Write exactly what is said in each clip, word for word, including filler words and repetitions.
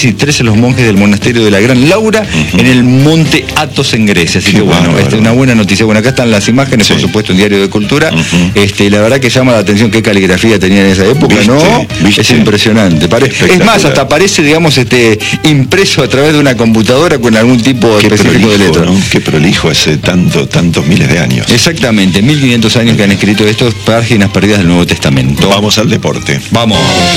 seis y trece los monjes del monasterio de la Gran Laura, uh-huh. en el monte Athos en Grecia. Así Qué que bueno, este, una buena noticia. Bueno, acá están las imágenes, sí. por supuesto, en Diario de Cultura. Uh-huh. Este, la verdad que llama la atención qué caligrafía tenía en esa época, ¿viste? ¿No? ¿Viste? Es impresionante. Pare... Es más, hasta parece, digamos, este impreso a través de una computadora con algún tipo qué específico prolijo, de letra. ¿no? Qué prolijo hace tanto, tantos miles de años. Exactamente, mil quinientos años que han escrito estos, páginas perdidas del Nuevo Testamento. Vamos al deporte. Vamos.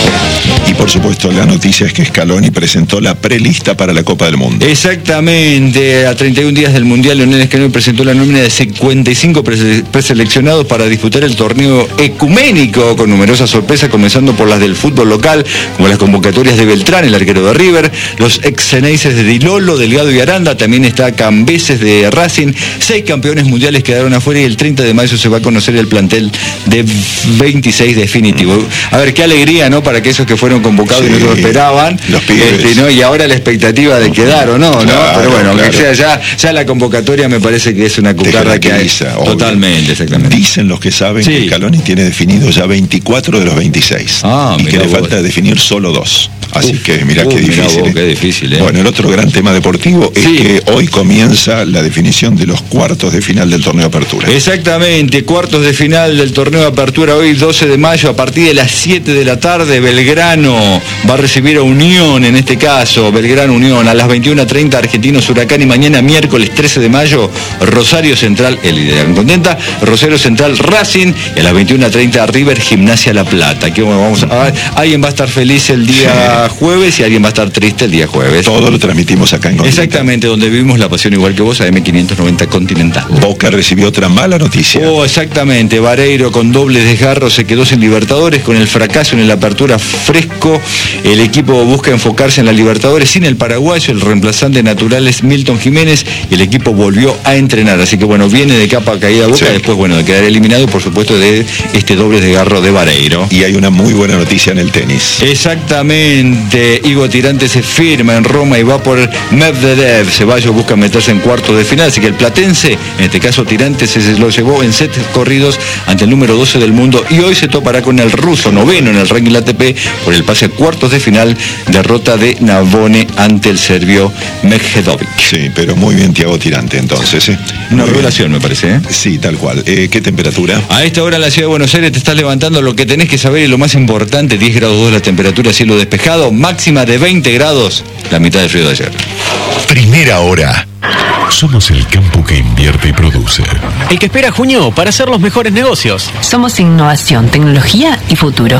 Y por supuesto, la noticia es que Scaloni presentó la prelista para la Copa del Mundo. Exactamente, a treinta y un días del Mundial, Lionel Scaloni presentó la nómina de cincuenta y cinco preseleccionados para disputar el torneo ecuménico, con numerosas sorpresas, comenzando por las del fútbol local, como las convocatorias de Beltrán, el arquero de River, los ex-Ceneices de Di Lolo, Delgado y Aranda, también está Cambeses de Racing. Seis campeones mundiales quedaron afuera y el treinta de mayo se va a conocer el plantel de veintiséis definitivo. A ver, qué alegría, ¿no? Para que esos que fueron convocados sí, y no lo esperaban, los pibes. Este, ¿no? Y ahora la expectativa de quedar o no, claro, ¿no? Pero bueno, claro. que sea ya, ya la convocatoria me parece que es una cucarda que hay. Obvio. Totalmente, exactamente. Dicen los que saben sí. que Scaloni tiene definido ya veinticuatro de los veintiséis. Ah, y que le vos. falta definir solo dos. Así Uf, que mirá, uh, qué, difícil, mirá vos, eh. qué difícil. ¿eh? Bueno, el otro gran tema deportivo sí. es que hoy comienza la definición de los cuartos de final del torneo Apertura. Exactamente, cuartos de final del torneo Apertura hoy doce de mayo a partir de las siete de la tarde. Belgrano va a recibir a Unión, en este caso, Belgrano Unión, a las veintiuna treinta Argentinos Huracán, y mañana miércoles trece de mayo Rosario Central, el líder contenta, Rosario Central Racing, y a las veintiuna treinta River Gimnasia La Plata. Aquí vamos a ver, alguien va a estar feliz el día sí. jueves y alguien va a estar triste el día jueves. Todo lo transmitimos acá en Continental. Exactamente, donde vivimos la pasión igual que vos, a eme quinientos noventa Continental. Boca recibió otra mala noticia. Oh, exactamente, Vareiro con doble desgarro se quedó sin Libertadores, con el fracaso en la apertura fresco. El equipo busca enfocarse en la Libertadores sin el paraguayo, el reemplazante natural es Milton Jiménez, y el equipo volvió a entrenar. Así que bueno, viene de capa caída Boca, sí. después bueno, de quedar eliminado y por supuesto de este doble desgarro de Vareiro. Y hay una muy buena noticia en el tenis. Exactamente, Igo Tirante se firma en Roma y va por Medvedev. Ceballos busca meterse en cuartos de final, así que el platense, en este caso Tirante, se lo llevó en sets corridos ante el número doce del mundo, y hoy se topará con el ruso, noveno en el ranking A T P, por el pase a cuartos de final, derrota de Navone ante el serbio Medvedovic. Sí, pero muy bien Thiago Tirante entonces, ¿eh? Una muy revelación bien. Me parece, ¿eh? Sí, tal cual. Eh, ¿Qué temperatura? A esta hora en la ciudad de Buenos Aires te estás levantando, lo que tenés que saber y lo más importante, diez grados dos la temperatura, cielo despejado, máxima de veinte grados, la mitad del frío de ayer. Primera hora. Somos el campo que invierte y produce. El que espera junio para hacer los mejores negocios. Somos innovación, tecnología y futuro.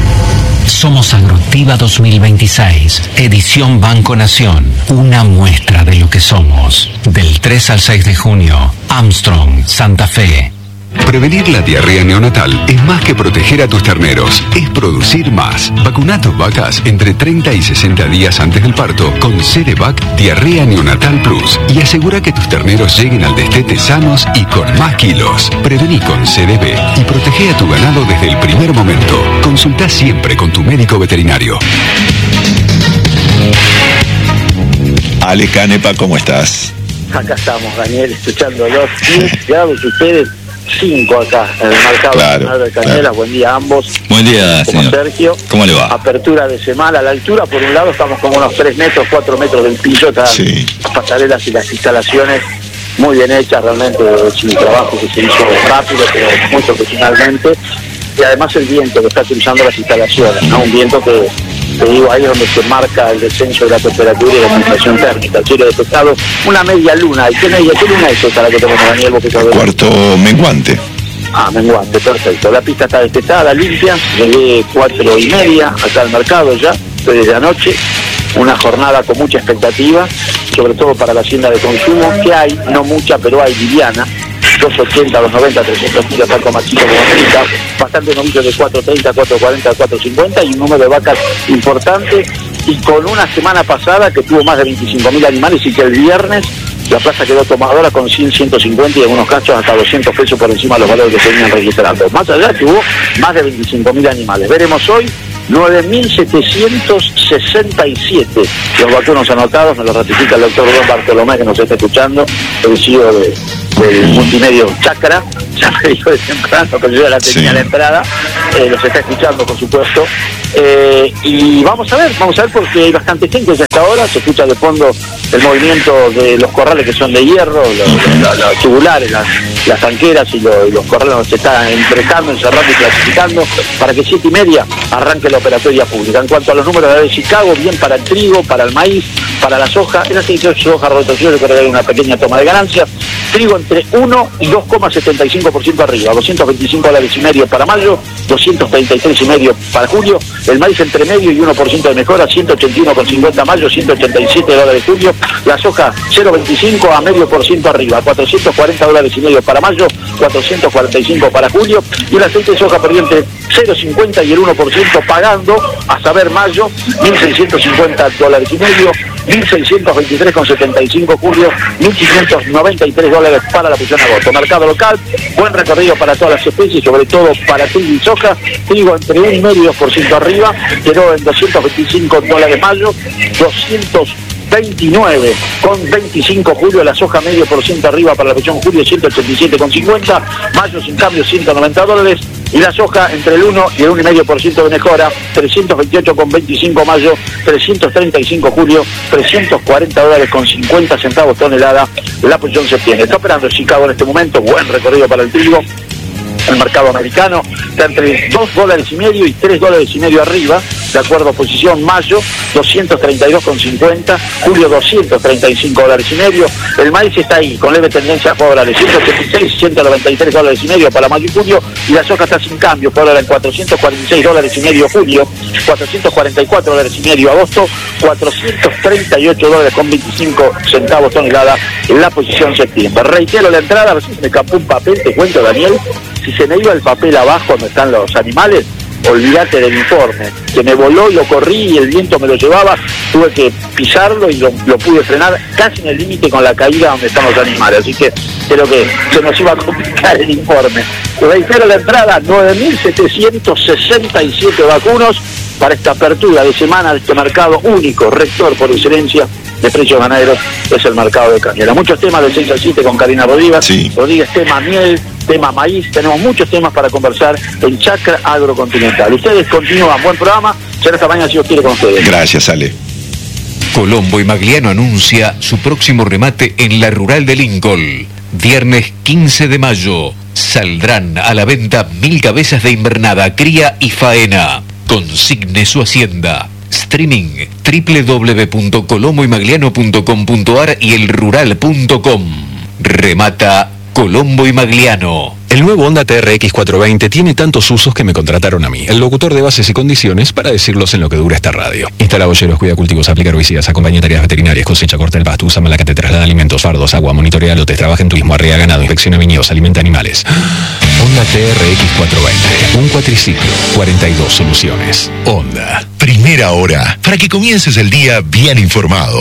Somos Agroactiva dos mil veintiséis, edición Banco Nación. Una muestra de lo que somos. Del tres al seis de junio, Armstrong, Santa Fe. Prevenir la diarrea neonatal es más que proteger a tus terneros, es producir más. Vacuna tus vacas entre treinta y sesenta días antes del parto con Cerevac Diarrea Neonatal Plus y asegura que tus terneros lleguen al destete sanos y con más kilos. Prevení con C D B y protege a tu ganado desde el primer momento. Consulta siempre con tu médico veterinario. Ale Canepa, ¿cómo estás? Acá estamos, Daniel, escuchándolos. diez grados ustedes. cinco acá en el mercado claro, nacional de Cañuelas. Claro. Buen día a ambos. Buen día, como señor. Sergio. ¿Cómo le va? Apertura de semana. A la altura, por un lado, estamos como unos tres metros, cuatro metros del piso. Sí. Las pasarelas y las instalaciones muy bien hechas, realmente es un trabajo que se hizo rápido, pero muy profesionalmente. Y además el viento que está cruzando las instalaciones, ¿no? Un viento que, te digo, ahí es donde se marca el descenso de la temperatura y la sensación térmica. Cielo despejado, una media luna. ¿Y qué media? ¿Qué luna es esa la que tenemos, Daniel? Vos que sabés. Cuarto menguante. Ah, menguante, perfecto. La pista está despejada, limpia. Llegué cuatro y media acá al mercado ya, estoy desde anoche. Una jornada con mucha expectativa, sobre todo para la hacienda de consumo, que hay, no mucha, pero hay liviana. doscientos ochenta, doscientos noventa, trescientos kilos, tanto machito como hembrita, bastante novillos de cuatrocientos treinta, cuatrocientos cuarenta, cuatrocientos cincuenta y un número de vacas importante, y con una semana pasada que tuvo más de veinticinco mil animales y que el viernes la plaza quedó tomadora con cien, ciento cincuenta y en algunos casos hasta doscientos pesos por encima de los valores que se venían registrando. Más allá que hubo más de veinticinco mil animales. Veremos hoy nueve mil setecientos sesenta y siete los vacunos anotados, me lo ratifica el doctor Don Bartolomé, que nos está escuchando, el C E O de del multimedio Chakra, ya me dijo de temprano, pero yo ya la tenía sí. a la entrada, eh, los está escuchando por supuesto, eh, y vamos a ver, vamos a ver porque hay bastante gente ya hasta ahora, se escucha de fondo el movimiento de los corrales que son de hierro, los, los, los tubulares, las, las tanqueras y los, y los corrales donde se están entregando, encerrando y clasificando, para que siete y media arranque la operatoria pública. En cuanto a los números de Chicago, bien para el trigo, para el maíz, para la soja, en las soja retrocedió, yo creo que hay una pequeña toma de ganancia, trigo entre uno y dos coma setenta y cinco por ciento arriba, doscientos veinticinco dólares y medio para mayo, doscientos treinta y tres y medio para julio, el maíz entre medio y uno por ciento de mejora, ciento ochenta y uno con cincuenta mayo, ciento ochenta y siete dólares julio, la soja cero coma veinticinco a medio por ciento arriba, cuatrocientos cuarenta dólares y medio para mayo, cuatrocientos cuarenta y cinco para julio, y el aceite de soja perdió entre cero coma cincuenta y el uno por ciento pagando, a saber mayo, mil seiscientos cincuenta dólares y medio, mil seiscientos veintitrés con setenta y cinco julio, mil quinientos noventa y tres dólares para la posición agosto. Mercado local, buen recorrido para todas las especies, sobre todo para trigo y soja, trigo entre uno y medio y dos por ciento arriba, quedó en doscientos veinticinco dólares mayo, doscientos veintinueve con veinticinco julio, la soja medio por ciento arriba para la posición julio, ciento ochenta y siete con cincuenta, mayo sin cambio ciento noventa dólares, y la soja entre el uno y el uno coma cinco por ciento de mejora, trescientos veintiocho con veinticinco mayo, trescientos treinta y cinco julio, trescientos cuarenta dólares con cincuenta centavos tonelada, la posición septiembre. Está operando Chicago en este momento, buen recorrido para el trigo. El mercado americano está entre dos dólares y medio y tres dólares y medio arriba, de acuerdo a posición mayo, doscientos treinta y dos con cincuenta, julio doscientos treinta y cinco dólares y medio, el maíz está ahí, con leve tendencia favorable, ciento ochenta y seis, ciento noventa y tres dólares y medio para mayo y junio, y la soja está sin cambio, por ahora en cuatrocientos cuarenta y seis dólares y medio julio, cuatrocientos cuarenta y cuatro dólares y medio agosto, cuatrocientos treinta y ocho dólares con veinticinco centavos tonelada en la posición septiembre. Reitero la entrada, a ver si se me escapó un papel, te cuento Daniel, si se me iba el papel abajo donde están los animales, olvídate del informe, que me voló y lo corrí y el viento me lo llevaba, tuve que pisarlo y lo, lo pude frenar casi en el límite con la caída donde están los animales, así que creo que se nos iba a complicar el informe. Reitero la entrada, nueve mil setecientos sesenta y siete vacunos para esta apertura de semana de este mercado único, rector por excelencia de precios ganaderos, es el mercado de Cañuelas. Muchos temas de seis a siete con Karina Rodríguez, sí. Rodríguez, tema miel, tema maíz, tenemos muchos temas para conversar en Chakra Agrocontinental. Ustedes continúan, buen programa, será esta mañana si Dios quiere con ustedes. Gracias, Ale. Colombo y Magliano anuncia su próximo remate en la Rural de Lincoln. Viernes quince de mayo, saldrán a la venta mil cabezas de invernada, cría y faena. Consigne su hacienda. Streaming doble u doble u doble u punto colombo y magliano punto com punto a r y el rural punto com. Remata Colombo y Magliano. El nuevo Honda T R X cuatrocientos veinte tiene tantos usos que me contrataron a mí, el locutor de bases y condiciones, para decirlos en lo que dura esta radio. Instala boyeros, cuida cultivos, aplica herbicidas, acompaña tareas veterinarias, cosecha, corta el pasto, usa malacate, traslada alimentos, fardos, agua, monitorea lotes, trabaja en turismo, arrea ganado, inspecciona viñedos, alimenta animales. Honda T R X cuatrocientos veinte, un cuatriciclo, cuarenta y dos soluciones. Honda. Primera hora, para que comiences el día bien informado.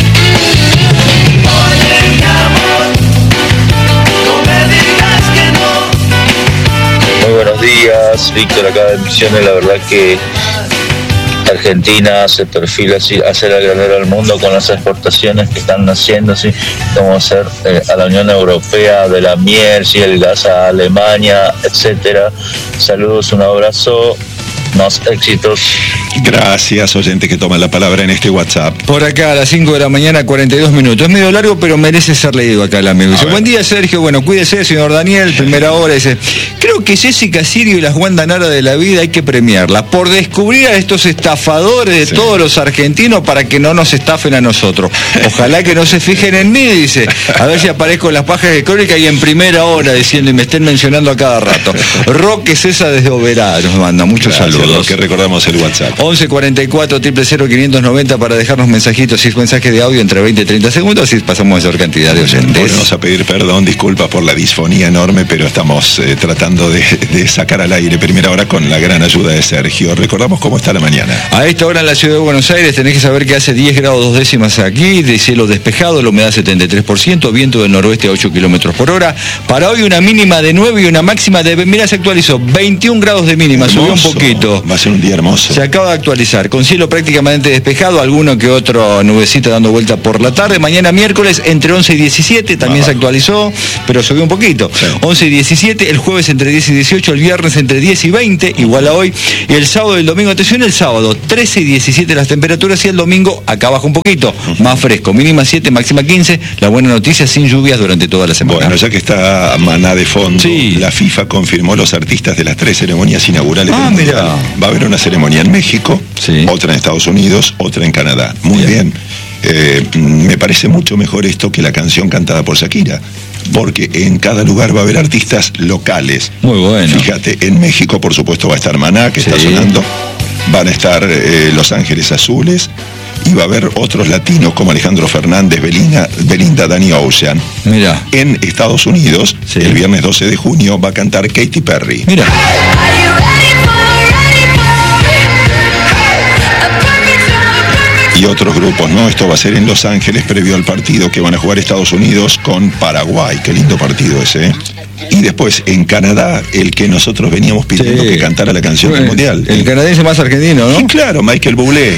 Muy buenos días, Víctor acá de Misiones. La verdad que Argentina se perfila así a ser el granero del mundo con las exportaciones que están haciendo, así como hacer eh, a la Unión Europea de la miel, ¿sí? El gas a Alemania, etcétera. Saludos, un abrazo. Más éxitos. Gracias, oyente que toma la palabra en este WhatsApp. Por acá a las cinco de la mañana, cuarenta y dos minutos. Es medio largo, pero merece ser leído acá el amigo. Dice, buen día, Sergio. Bueno, cuídese, señor Daniel. Primera hora. Dice, creo que Jessica Sirio y las Wanda Nara de la vida hay que premiarlas por descubrir a estos estafadores de sí. todos los argentinos para que no nos estafen a nosotros. Ojalá que no se fijen en mí, dice. A ver si aparezco en las páginas de Crónica y en Primera Hora diciendo y me estén mencionando a cada rato. Roque César desde Oberá nos manda muchos Gracias. saludos. Lo que recordamos el WhatsApp. once cuarenta y cuatro, cero cero quinientos noventa para dejarnos mensajitos y mensajes de audio entre veinte y treinta segundos, así pasamos a mayor cantidad de oyentes. Volvemos a pedir perdón, disculpas por la disfonía enorme, pero estamos eh, tratando de, de sacar al aire Primera Hora con la gran ayuda de Sergio. Recordamos cómo está la mañana. A esta hora en la ciudad de Buenos Aires tenés que saber que hace diez grados dos décimas aquí, de cielo despejado, la humedad setenta y tres por ciento, viento del noroeste a ocho kilómetros por hora. Para hoy una mínima de nueve y una máxima de, mira, se actualizó, veintiún grados de mínima, hermoso. Subió un poquito. Va a ser un día hermoso. Se acaba de a actualizar, con cielo prácticamente despejado, alguno que otro nubecita dando vuelta por la tarde. Mañana miércoles entre once y diecisiete, también ah, se actualizó, pero subió un poquito. Sí. once y diecisiete, el jueves entre diez y dieciocho, el viernes entre diez y veinte, igual a hoy. Y el sábado y el domingo, atención, el sábado trece y diecisiete las temperaturas, y el domingo acá baja un poquito, uh-huh. más fresco, mínima siete, máxima quince. La buena noticia, sin lluvias durante toda la semana. Bueno, ya que está Maná de fondo, sí. la FIFA confirmó los artistas de las tres ceremonias inaugurales ah, del Mundial. Va a haber una ceremonia en México, sí. otra en Estados Unidos, otra en Canadá. Muy bien. bien. Eh, me parece mucho mejor esto que la canción cantada por Shakira, porque en cada lugar va a haber artistas locales. Muy bueno. Fíjate, en México por supuesto va a estar Maná, que sí. está sonando, van a estar eh, Los Ángeles Azules, y va a haber otros latinos como Alejandro Fernández, Belinda, Belinda Danny Ocean. Mira. En Estados Unidos, sí. el viernes doce de junio, va a cantar Katy Perry. Mira. Y otros grupos, ¿no? Esto va a ser en Los Ángeles, previo al partido que van a jugar Estados Unidos con Paraguay. Qué lindo partido ese, ¿eh? Y después en Canadá, el que nosotros veníamos pidiendo sí. que cantara la canción bueno, del Mundial. El, el canadiense más argentino, ¿no? Sí, claro, Michael Bublé.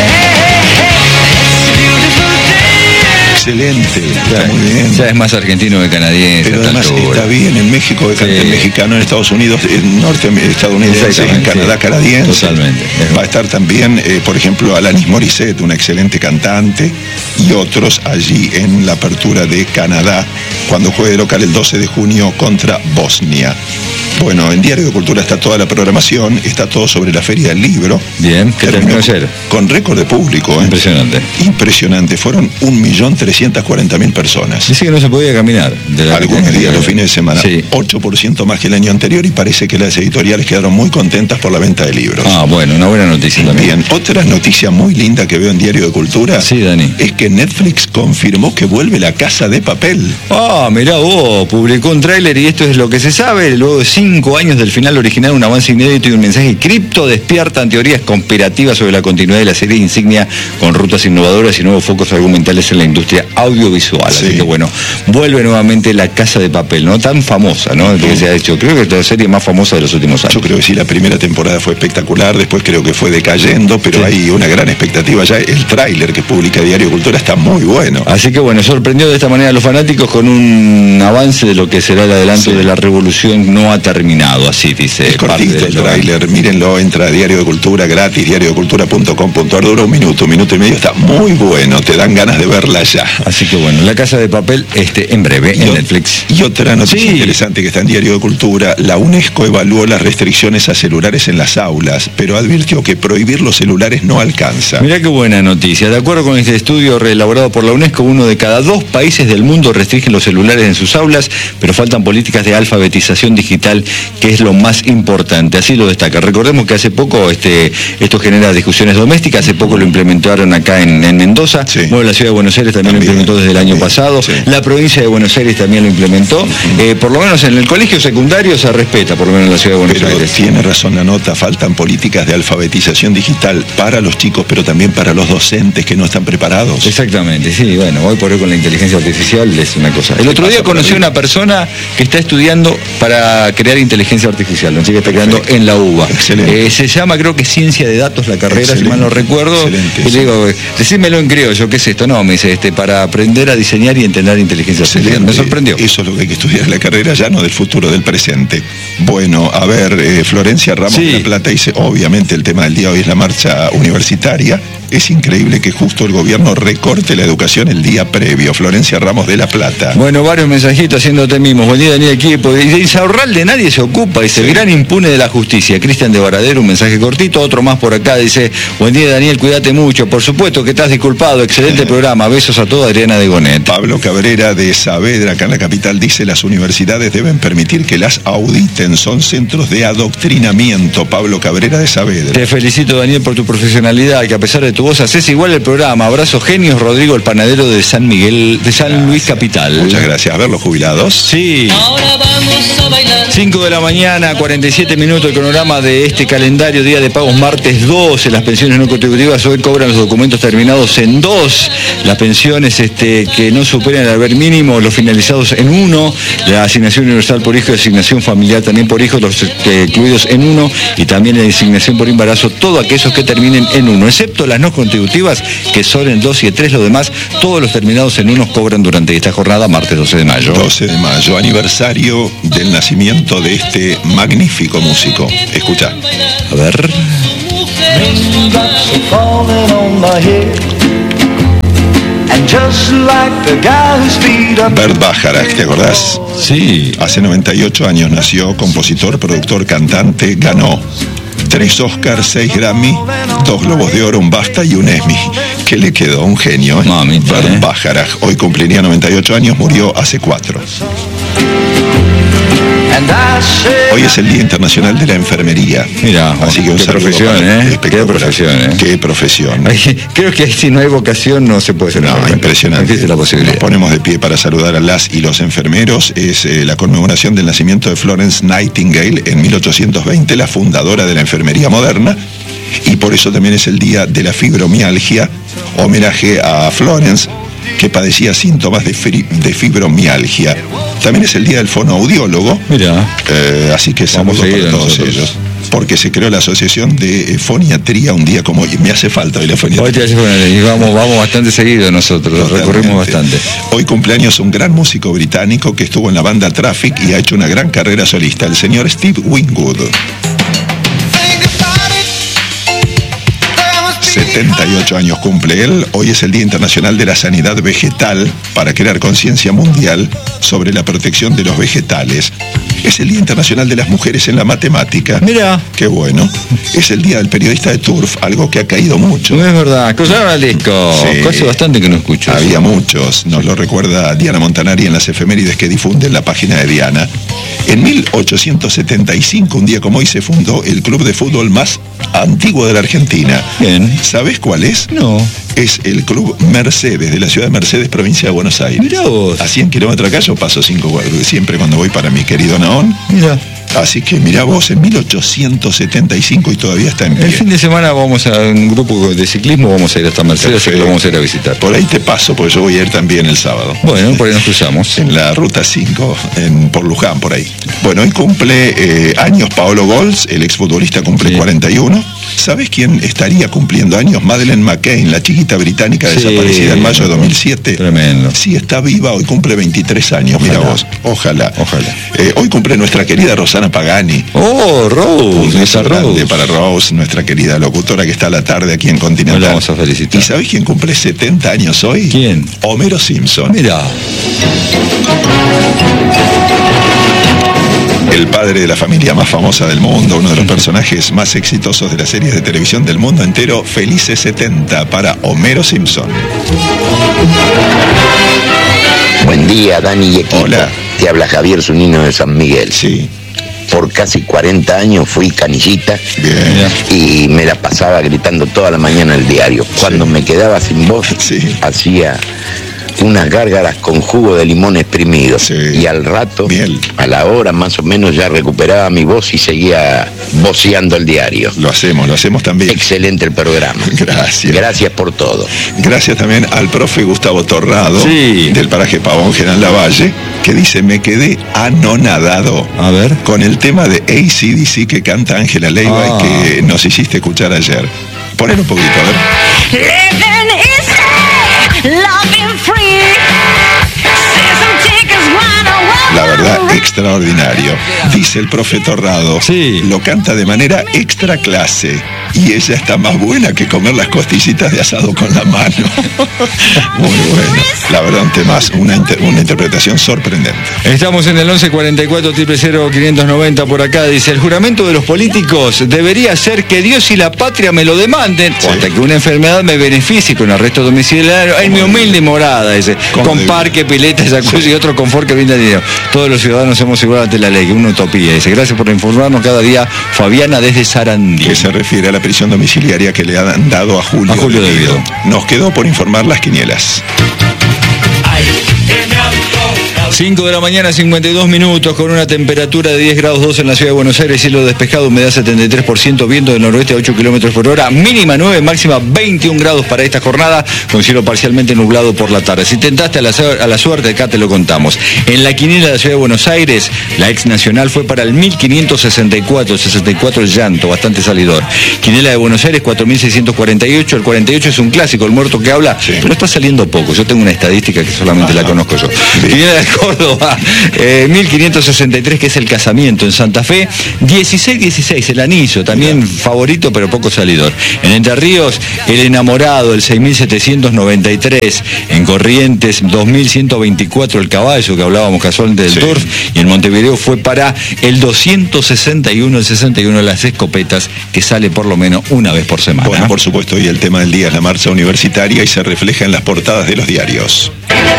Excelente, está muy bien. Ya es más argentino que canadiense. Pero además está bien en México, de cante sí. mexicano, en Estados Unidos, en norte estadounidense, en Canadá, sí. canadiense. Totalmente. Va a estar también, eh, por ejemplo, Alanis Morissette, una excelente cantante, y otros allí en la apertura de Canadá, cuando juegue local el doce de junio contra Bosnia. Bueno, en Diario de Cultura está toda la programación, está todo sobre la Feria del Libro. Bien, ¿qué terminó ayer? Con récord de público. ¿eh? Impresionante. Impresionante, fueron un millón trescientas cuarenta mil personas. Dice que no se podía caminar. De la Algunos días, los fines de semana. Sí. ocho por ciento más que el año anterior, y parece que las editoriales quedaron muy contentas por la venta de libros. Ah, bueno, una buena noticia también. Bien, otra noticia muy linda que veo en Diario de Cultura. Sí, Dani. Es que Netflix confirmó que vuelve La Casa de Papel. Ah, mirá vos, publicó un tráiler y esto es lo que se sabe. Luego de cinco años del final original, un avance inédito y un mensaje cripto despiertan teorías conspirativas sobre la continuidad de la serie insignia, con rutas innovadoras y nuevos focos argumentales en la industria audiovisual. Sí. Así que bueno, vuelve nuevamente La Casa de Papel, ¿no? Tan famosa, ¿no? De que se ha hecho. Creo que es la serie más famosa de los últimos años. Yo creo que sí, la primera temporada fue espectacular, después creo que fue decayendo, pero sí. hay una gran expectativa ya. El tráiler que publica Diario Cultura está muy bueno. Así que bueno, sorprendió de esta manera a los fanáticos con un avance de lo que será el adelanto sí. de la revolución no ha terminado, así dice. Es cortito el tráiler, mírenlo, entra a Diario de Cultura gratis, diario de cultura punto com punto ar, dura un minuto, un minuto y medio, está muy bueno, te dan ganas de verla ya. Así que bueno, La Casa de Papel este, en breve y en o, Netflix. Y otra noticia sí. interesante que está en Diario de Cultura, la UNESCO evaluó las restricciones a celulares en las aulas, pero advirtió que prohibir los celulares no alcanza. Mirá qué buena noticia. De acuerdo con este estudio reelaborado por la UNESCO, uno de cada dos países del mundo restringen los celulares en sus aulas, pero faltan políticas de alfabetización digital, que es lo más importante. Así lo destaca. Recordemos que hace poco este, esto genera discusiones domésticas, hace poco lo implementaron acá en, en Mendoza, sí. bueno, la ciudad de Buenos Aires también, también lo implementó desde el año también. pasado, sí. la provincia de Buenos Aires también lo implementó, uh-huh. eh, por lo menos en el colegio secundario se respeta, por lo menos en la ciudad de Buenos pero Aires. Tiene razón la nota, faltan políticas de alfabetización digital para los chicos, pero también para los docentes que no están preparados. Exactamente, sí, bueno, hoy por hoy con la inteligencia artificial es una cosa. El otro día conocí a una persona que está estudiando para crear inteligencia artificial, así que está creando en la U B A. Excelente. Eh, se llama, creo que Ciencia de Datos la carrera, excelente, si mal no recuerdo. Excelente, y le digo, decímelo en criollo, ¿qué es esto? No, me dice, este, para aprender a diseñar y entender inteligencia artificial. Me sorprendió. Eso es lo que hay que estudiar en la carrera, ya no del futuro, del presente. Bueno, a ver, eh, Florencia Ramos sí. de La Plata dice, obviamente el tema del día hoy es la marcha universitaria. Es increíble que justo el gobierno recorte la educación el día previo. Florencia Ramos de La Plata. Bueno, varios mensajitos haciéndote mismo. Buen día, Daniel, equipo. Y dice, Saurralde nadie se ocupa, dice, sí. el gran impune de la justicia. Cristian de Varadero, un mensaje cortito. Otro más por acá, dice, buen día, Daniel, cuídate mucho. Por supuesto que estás disculpado. Excelente eh. programa. Besos a toda Adriana de Gonet. Pablo Cabrera de Saavedra, acá en la capital, dice, las universidades deben permitir que las auditen. Son centros de adoctrinamiento. Pablo Cabrera de Saavedra. Te felicito, Daniel, por tu profesionalidad, que a pesar de tu voz haces igual el programa. Abrazo, genios. Rodrigo, el panadero de San Miguel, de San gracias. Luis Capital. Muchas gracias. A ver, los jubilados. Sí. Ahora vamos a bailar. cinco cinco de la mañana, cuarenta y siete minutos, el cronograma de este calendario, día de pagos martes doce, las pensiones no contributivas hoy cobran los documentos terminados en dos, las pensiones este, que no superan el haber mínimo, los finalizados en uno, la asignación universal por hijo y asignación familiar también por hijo, los eh, incluidos en uno, y también la asignación por embarazo, todos aquellos que terminen en uno, excepto las no contributivas, que son en dos y en tres, los demás, todos los terminados en uno cobran durante esta jornada, martes doce de mayo. doce de mayo, aniversario del nacimiento de este magnífico músico. Escucha. A ver. Bert Bacharach, ¿te acordás? Sí. Hace noventa y ocho años nació, compositor, productor, cantante, ganó tres Oscars, seis Grammy, dos Globos de Oro, un BAFTA y un Emmy. ¿Qué le quedó? Un genio, ¿eh? Mamita, Bert ¿eh? Bacharach. Hoy cumpliría noventa y ocho años, murió hace cuatro. Hoy es el Día Internacional de la Enfermería. Mira, así que un qué saludo profesión, para- ¿eh? Qué profesión, ¿eh? Qué profesión. Ay, creo que si no hay vocación no se puede ser. No, enfermero. impresionante. No existe la posibilidad. Nos ponemos de pie para saludar a las y los enfermeros. Es eh, la conmemoración del nacimiento de Florence Nightingale en mil ochocientos veinte, la fundadora de la enfermería moderna. Y por eso también es el día de la fibromialgia, homenaje a Florence, que padecía síntomas de, fri- de fibromialgia. También es el día del fonoaudiólogo. Mira. Eh, así que Vamos saludo para seguido todos nosotros. ellos. Porque se creó la asociación de eh, foniatría un día como hoy. Me hace falta hoy la foniatría. Hoy te hace bueno, y vamos, vamos bastante seguido nosotros, lo Totalmente. recorrimos bastante. Hoy cumpleaños un gran músico británico que estuvo en la banda Traffic y ha hecho una gran carrera solista, el señor Steve Winwood. setenta y ocho años cumple él. Hoy es el Día Internacional de la Sanidad Vegetal para crear conciencia mundial sobre la protección de los vegetales. Es el Día Internacional de las Mujeres en la Matemática. Mira. Qué bueno. Es el Día del Periodista de Turf, algo que ha caído mucho. No es verdad, escucharon al disco. Sí. Hace bastante que no escucho. Había muchos, nos lo recuerda Diana Montanari en las efemérides que difunde en la página de Diana. En mil ochocientos setenta y cinco, un día como hoy, se fundó el club de fútbol más antiguo de la Argentina. Bien. ¿Sabés cuál es? No. Es el Club Mercedes, de la ciudad de Mercedes, provincia de Buenos Aires. Mirá vos. A cien kilómetros acá yo paso cinco, siempre cuando voy para mi querido Naón. Mira. Así que mirá vos, en mil ochocientos setenta y cinco y todavía está en pie. El fin de semana vamos a un grupo de ciclismo, vamos a ir hasta Mercedes, así que lo vamos a ir a visitar. Por ahí te paso, porque yo voy a ir también el sábado. Bueno, por ahí nos cruzamos. En la ruta cinco, en, por Luján, por ahí. Bueno, hoy cumple eh, años Paolo Gols, el exfutbolista cumple Sí. cuarenta y uno. ¿Sabés quién estaría cumpliendo años? Madeleine McCain, la chiquita británica Sí. desaparecida en mayo de dos mil siete. Tremendo. Sí, está viva, hoy cumple veintitrés años, mira Ojalá. vos. Ojalá. Ojalá. Eh, hoy cumple nuestra querida Rosana Pagani. Oh, Un Rose, beso esa grande Rose. para Rose, nuestra querida locutora que está a la tarde aquí en Hoy Continental. la vamos a felicitar. ¿Y sabés quién cumple setenta años hoy? ¿Quién? Homero Simpson. Mira. El padre de la familia más famosa del mundo, uno de los personajes más exitosos de las series de televisión del mundo entero. Felices setenta para Homero Simpson. Buen día, Dani y equipo. Hola. Te habla Javier Zunino de San Miguel. Sí, Por casi cuarenta años fui canillita bien. y me la pasaba gritando toda la mañana el diario. Cuando me quedaba sin voz, Sí. hacía unas gárgaras con jugo de limón exprimido. Sí. Y al rato, Miel. a la hora más o menos, ya recuperaba mi voz y seguía voceando el diario. Lo hacemos, lo hacemos también. Excelente el programa. Gracias. Gracias por todo. Gracias también al profe Gustavo Torrado, Sí. del paraje Pavón, General Lavalle, que dice, me quedé anonadado A ver. con el tema de A C D C que canta Ángela Leiva Ah. y que nos hiciste escuchar ayer. Poner un poquito, a ver. Living easy, loving free. Season tickets, wanna La verdad, extraordinario. Dice el profe Torrado, Sí. lo canta de manera extra clase. Y ella está más buena que comer las costillitas de asado con la mano. Muy bueno. La verdad, un temazo, una, inter- una interpretación sorprendente. Estamos en el once cuarenta y cuatro, cero cero, quinientos noventa por acá. Dice, el juramento de los políticos debería ser que Dios y la patria me lo demanden Sí. o hasta que una enfermedad me beneficie con arresto domiciliario en mi humilde morada, dice, ¿Cómo con debe? parque, pileta, jacuzzi y otro confort que brinda dinero. Todos los ciudadanos somos iguales ante la ley, una utopía. Dice, gracias por informarnos cada día, Fabiana desde Sarandí. Que se refiere a la prisión domiciliaria que le han dado a Julio, A Julio Devido. Devido. Nos quedó por informar las quinielas. cinco de la mañana, cincuenta y dos minutos, con una temperatura de diez grados dos en la ciudad de Buenos Aires, cielo despejado, humedad setenta y tres por ciento, viento del noroeste a ocho kilómetros por hora, mínima nueve, máxima veintiún grados para esta jornada, con cielo parcialmente nublado por la tarde. Si tentaste a la, a la suerte, acá te lo contamos. En la quiniela de la ciudad de Buenos Aires, la ex nacional fue para el mil quinientos sesenta y cuatro, sesenta y cuatro el llanto, bastante salidor. Quiniela de Buenos Aires, cuatro mil seiscientos cuarenta y ocho, el cuarenta y ocho es un clásico, el muerto que habla, sí, pero está saliendo poco. Yo tengo una estadística que solamente Ajá. la conozco yo. Sí. Quiniela de Córdoba, eh, mil quinientos sesenta y tres, que es el casamiento. En Santa Fe, dieciséis dieciséis, el anillo, también Mira. favorito, pero poco salidor. En Entre Ríos, el enamorado, el seis mil setecientos noventa y tres. En Corrientes, dos mil ciento veinticuatro, el caballo, que hablábamos casualmente del sí. turf. Y en Montevideo fue para el doscientos sesenta y uno, el sesenta y uno de las escopetas, que sale por lo menos una vez por semana. Bueno, por supuesto, y el tema del día es la marcha universitaria y se refleja en las portadas de los diarios.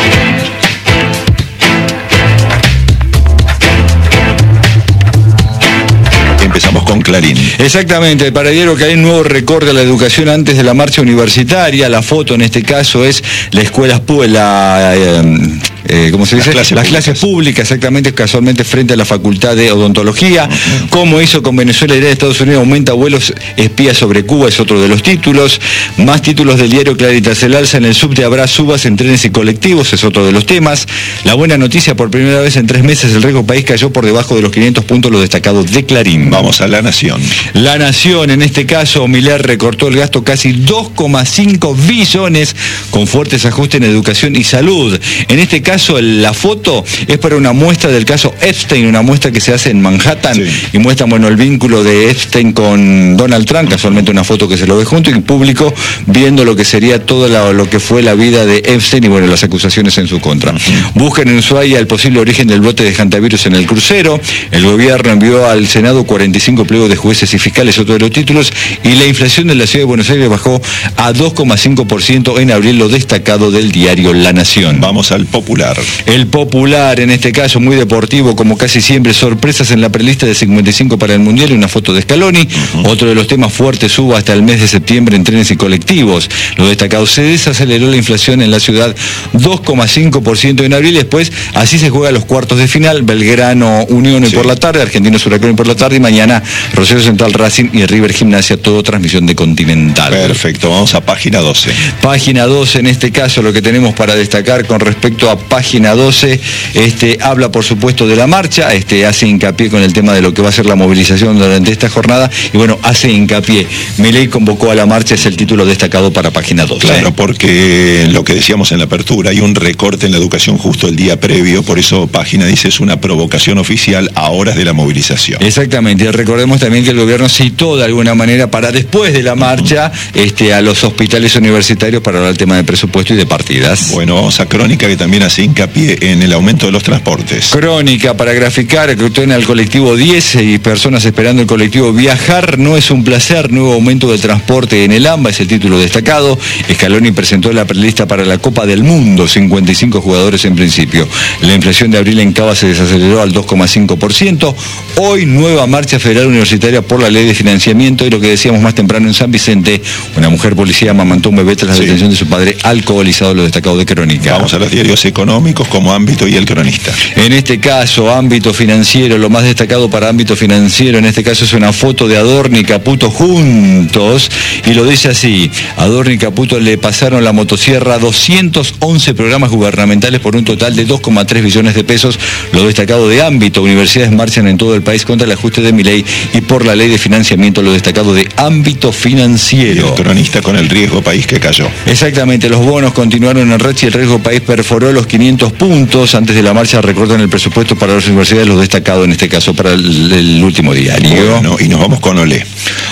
Empezamos con Clarín. Exactamente, para el diario Clarín, nuevo récord de la educación antes de la marcha universitaria. La foto en este caso es la escuela, la, eh, eh, ¿cómo se dice? Las clases, Las públicas. clases públicas, exactamente, casualmente frente a la Facultad de Odontología. Uh-huh. Como hizo con Venezuela y de Estados Unidos, aumenta vuelos espías sobre Cuba, es otro de los títulos. Más títulos del diario Clarín. Tras el alza en el subte habrá subas en trenes y colectivos, es otro de los temas. La buena noticia, por primera vez en tres meses el riesgo país cayó por debajo de los quinientos puntos, los destacados de Clarín. Vamos a La Nación. La Nación, en este caso, Milei recortó el gasto casi dos coma cinco billones con fuertes ajustes en educación y salud. En este caso, el, la foto es para una muestra del caso Epstein, una muestra que se hace en Manhattan, sí. y muestra, bueno, el vínculo de Epstein con Donald Trump, casualmente una foto que se lo ve junto, y el público viendo lo que sería todo la, lo que fue la vida de Epstein y, bueno, las acusaciones en su contra. Uh-huh. Buscan en Ushuaia el posible origen del brote de hantavirus en el crucero. El gobierno envió al Senado cuarenta y cinco pliegos de jueces y fiscales, otro de los títulos, y la inflación de la ciudad de Buenos Aires bajó a dos coma cinco por ciento en abril, lo destacado del diario La Nación. Vamos al Popular. El Popular, en este caso muy deportivo, como casi siempre, sorpresas en la prelista de cincuenta y cinco para el Mundial y una foto de Scaloni. Uh-huh. Otro de los temas fuertes, suba hasta el mes de septiembre en trenes y colectivos. Lo destacado, se desaceleró la inflación en la ciudad, dos coma cinco por ciento en abril. Después, así se juega los cuartos de final, Belgrano Unión hoy sí. por la tarde, Argentinos Huracán hoy por la tarde, y mañana Rosario Central Racing y River Gimnasia, todo transmisión de Continental. Perfecto, vamos a página doce. Página doce, en este caso, lo que tenemos para destacar con respecto a página doce, este, habla por supuesto de la marcha, este, hace hincapié con el tema de lo que va a ser la movilización durante esta jornada, y bueno, hace hincapié, Milei convocó a la marcha, es el título destacado para página doce. Claro, porque lo que decíamos en la apertura, hay un recorte en la educación justo el día previo, por eso página dice es una provocación oficial a horas de la movilización. Exactamente, recordemos también que el gobierno citó de alguna manera para después de la marcha este, a los hospitales universitarios para hablar del tema de presupuesto y de partidas. Bueno, vamos a Crónica, que también hace hincapié en el aumento de los transportes. Crónica, para graficar, que usted en el colectivo diez y personas esperando el colectivo Viajar no es un placer, nuevo aumento del transporte en el AMBA, es el título destacado. Scaloni presentó la prelista para la Copa del Mundo, cincuenta y cinco jugadores en principio. La inflación de abril en Cava se desaceleró al dos coma cinco por ciento. Hoy nueva marcha federal universitaria por la ley de financiamiento, y lo que decíamos más temprano en San Vicente, una mujer policía amamantó un bebé tras la sí. detención de su padre alcoholizado, lo destacado de Crónica. Vamos a los diarios económicos como Ámbito y El Cronista. En este caso, Ámbito Financiero, lo más destacado para Ámbito Financiero, en este caso es una foto de Adorni y Caputo juntos, y lo dice así: Adorni y Caputo le pasaron la motosierra a doscientos once programas gubernamentales por un total de dos coma tres billones de pesos, lo destacado de Ámbito. Universidades marchan en todo el país contra el ajuste de Milei y por la ley de financiamiento, lo destacado de Ámbito Financiero. El Cronista con el riesgo país que cayó. Exactamente, los bonos continuaron en racha y el riesgo país perforó los quinientos puntos. Antes de la marcha recortan el presupuesto para las universidades, lo destacado en este caso para el, el último diario. Bueno, y nos vamos con Olé.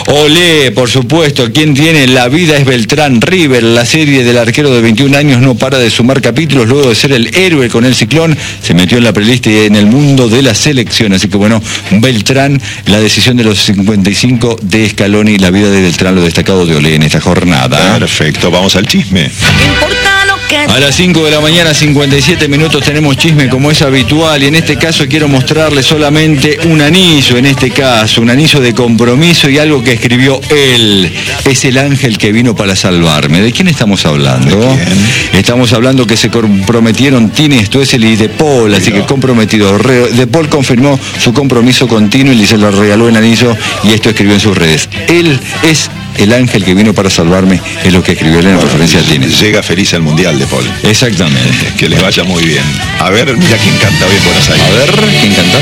Olé, por supuesto, quien tiene La vida es Beltrán. River, la serie del arquero de veintiún años, no para de sumar capítulos luego de ser el héroe con el Ciclón, se metió en la prelista y en el mundo de la selección. Así que bueno, Beltrán, la decisión de los cincuenta y cinco de Scaloni, la vida de Beltrán, lo destacado de Olé en esta jornada. Perfecto, vamos al chisme. No importa lo que A las cinco de la mañana, cincuenta y siete minutos, tenemos chisme como es habitual, y en este caso quiero mostrarles solamente un anillo, en este caso, un anillo de compromiso y algo que escribió él. Es el ángel que vino para salvarme. ¿De quién estamos hablando? ¿De quién? Estamos hablando que se comprometieron Tini Stoessel y De Paul, así que comprometido. De Paul confirmó su compromiso con Tino y se le regaló el anillo, y esto escribió en sus redes. Él es el ángel que vino para salvarme, es lo que escribió él en bueno, referencia a Tini. Llega feliz al Mundial, De Paul. Exactamente. Que les vaya muy bien. A ver, mira quién canta hoy en Buenos Aires. A ver, ¿quién canta?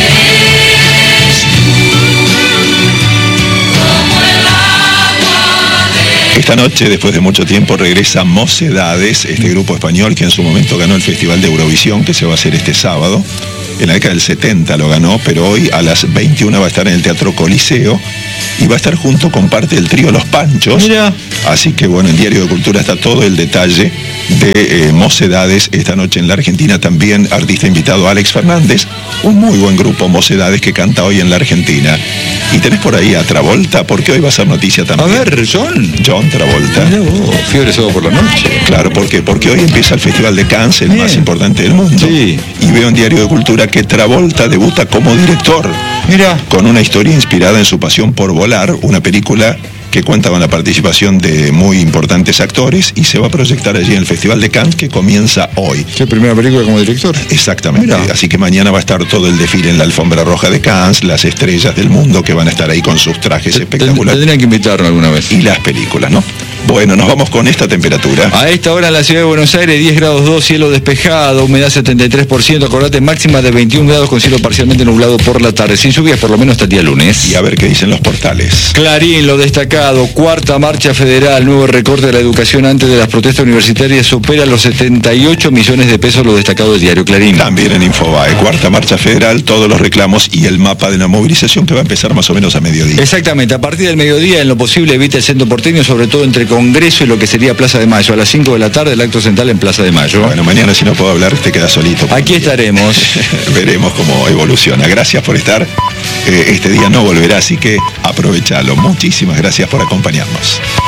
Esta noche, después de mucho tiempo, regresa Mocedades, este grupo español que en su momento ganó el Festival de Eurovisión, que se va a hacer este sábado. En la década del setenta lo ganó, pero hoy a las veintiuna va a estar en el Teatro Coliseo y va a estar junto con parte del trío Los Panchos. Mira. Así que bueno, en Diario de Cultura está todo el detalle de eh, Mocedades esta noche en la Argentina. También artista invitado Alex Fernández, un muy buen grupo Mocedades que canta hoy en la Argentina. Y tenés por ahí a Travolta, porque hoy va a ser noticia también. A ver, John. John Travolta. Mira vos, fiebre sábado por la noche. Claro, ¿por qué? Porque hoy empieza el Festival de Cannes, el Bien. más importante del mundo. Sí. Y veo en Diario de Cultura que Travolta debuta como director. Mira. Con una historia inspirada en su pasión por volar, una película que cuenta con la participación de muy importantes actores y se va a proyectar allí en el Festival de Cannes, que comienza hoy. ¿Qué primera película como director? Exactamente. Mira. Así que mañana va a estar todo el desfile en la alfombra roja de Cannes, las estrellas del mundo que van a estar ahí con sus trajes espectaculares. Tendrían que invitarnos alguna vez. Y las películas, ¿no? Bueno, nos vamos con esta temperatura. A esta hora en la ciudad de Buenos Aires, diez grados dos, cielo despejado, humedad setenta y tres por ciento, acordate, máxima de veintiún grados con cielo parcialmente nublado por la tarde, sin lluvias por lo menos hasta el día lunes. Y a ver qué dicen los portales. Clarín, lo destacado, cuarta marcha federal, nuevo recorte de la educación antes de las protestas universitarias, supera los setenta y ocho millones de pesos, lo destacado del diario Clarín. También en Infobae, cuarta marcha federal, todos los reclamos y el mapa de la movilización que va a empezar más o menos a mediodía. Exactamente, a partir del mediodía, en lo posible, evita el centro porteño, sobre todo entre Congreso y lo que sería Plaza de Mayo. A las cinco de la tarde, el acto central en Plaza de Mayo. Bueno, mañana si no puedo hablar, te quedas solito. Aquí estaremos. Veremos cómo evoluciona. Gracias por estar. Eh, este día no volverá, así que aprovechalo. Muchísimas gracias por acompañarnos.